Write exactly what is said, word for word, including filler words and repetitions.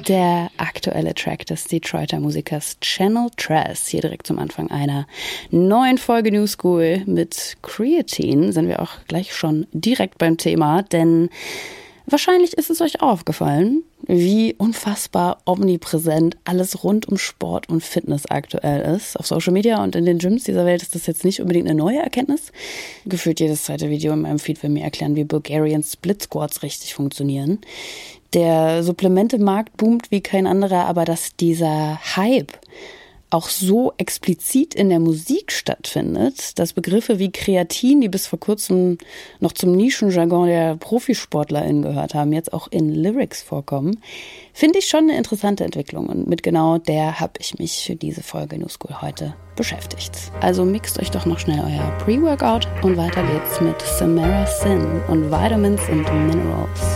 Der aktuelle Track des Detroiter Musikers Channel Tres. Hier direkt zum Anfang einer neuen Folge New School mit Creatine. Sind wir auch gleich schon direkt beim Thema, denn wahrscheinlich ist es euch auch aufgefallen, wie unfassbar omnipräsent alles rund um Sport und Fitness aktuell ist. Auf Social Media und in den Gyms dieser Welt ist das jetzt nicht unbedingt eine neue Erkenntnis. Gefühlt jedes zweite Video in meinem Feed will mir erklären, wie Bulgarian Split Squats richtig funktionieren. Der Supplementemarkt boomt wie kein anderer, aber dass dieser Hype auch so explizit in der Musik stattfindet, dass Begriffe wie Kreatin, die bis vor kurzem noch zum Nischenjargon der ProfisportlerInnen gehört haben, jetzt auch in Lyrics vorkommen, finde ich schon eine interessante Entwicklung. Und mit genau der habe ich mich für diese Folge New School heute beschäftigt. Also mixt euch doch noch schnell euer Pre-Workout und weiter geht's mit Samara Sin und Vitamins and Minerals.